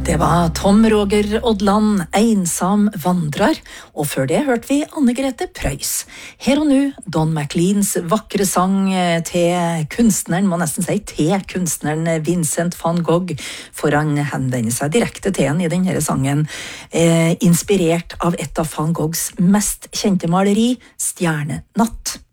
Det var Tom Roger Odland, Einsam vandrar, og før det hørte vi Anne-Grete Preus. Her og nå, Don McLeans vakre sang til kunstneren, må nesten si til kunstneren Vincent van Gogh, for han henvender seg direkte til han i denne sangen, inspirert av et av van Goghs mest kjente maleri, Stjernenatt.